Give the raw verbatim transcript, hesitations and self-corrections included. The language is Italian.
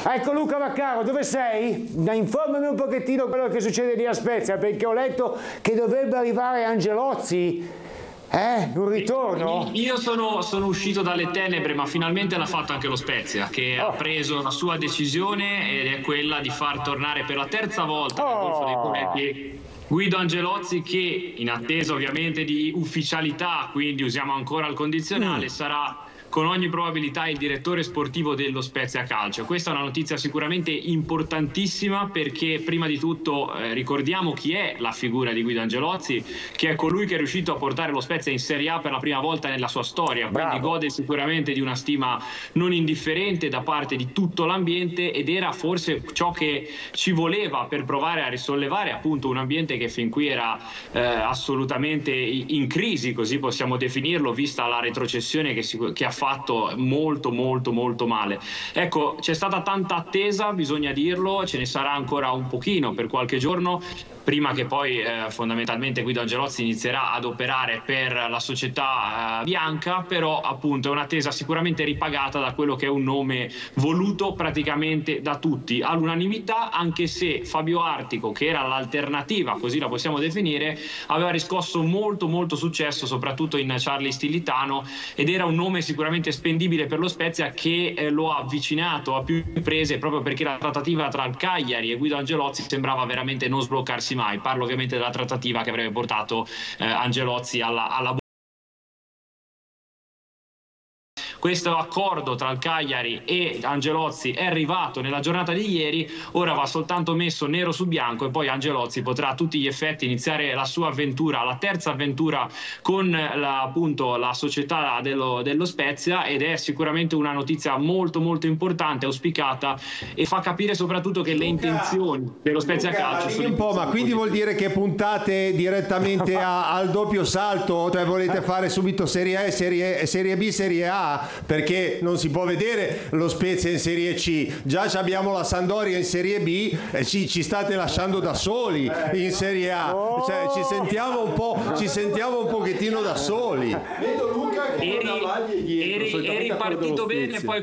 Ecco Luca Vaccaro, dove sei? Informami un pochettino quello che succede lì a Spezia, perché ho letto che dovrebbe arrivare Angelozzi. Eh, un ritorno? Io sono, sono uscito dalle tenebre, ma finalmente l'ha fatto anche lo Spezia, che oh. ha preso la sua decisione ed è quella di far tornare per la terza volta nel Golfo dei Poeti Guido Angelozzi, che in attesa ovviamente di ufficialità, quindi usiamo ancora il condizionale, mm. sarà con ogni probabilità il direttore sportivo dello Spezia Calcio. Questa è una notizia sicuramente importantissima, perché prima di tutto eh, ricordiamo chi è la figura di Guido Angelozzi, che è colui che è riuscito a portare lo Spezia in Serie A per la prima volta nella sua storia. Bravo. Quindi gode sicuramente di una stima non indifferente da parte di tutto l'ambiente, ed era forse ciò che ci voleva per provare a risollevare appunto un ambiente che fin qui era eh, assolutamente in crisi, così possiamo definirlo, vista la retrocessione che, si, che ha fatto molto molto molto male. Ecco, c'è stata tanta attesa, bisogna dirlo, ce ne sarà ancora un pochino per qualche giorno, prima che poi eh, fondamentalmente Guido Angelozzi inizierà ad operare per la società eh, bianca, però appunto è un'attesa sicuramente ripagata da quello che è un nome voluto praticamente da tutti all'unanimità, anche se Fabio Artico, che era l'alternativa, così la possiamo definire, aveva riscosso molto molto successo soprattutto in Charlie Stilitano, ed era un nome sicuramente spendibile per lo Spezia, che eh, lo ha avvicinato a più riprese, proprio perché la trattativa tra il Cagliari e Guido Angelozzi sembrava veramente non sbloccarsi mai. Parlo ovviamente della trattativa che avrebbe portato eh, Angelozzi alla, alla Questo accordo tra il Cagliari e Angelozzi è arrivato nella giornata di ieri, ora va soltanto messo nero su bianco e poi Angelozzi potrà a tutti gli effetti iniziare la sua avventura, la terza avventura con la, appunto, la società dello, dello Spezia, ed è sicuramente una notizia molto molto importante, auspicata, e fa capire soprattutto che le Luca, intenzioni dello Spezia Luca, Calcio sono un po', ma quindi vuol dire che puntate direttamente a, al doppio salto, cioè volete fare subito Serie A, Serie, serie B, Serie A? Perché non si può vedere lo Spezia in Serie C, già abbiamo la Sampdoria in Serie B e ci, ci state lasciando da soli in Serie A, cioè ci sentiamo un po', ci sentiamo un pochettino da soli. Vedo Luca che eri, eri, eri partito bene, poi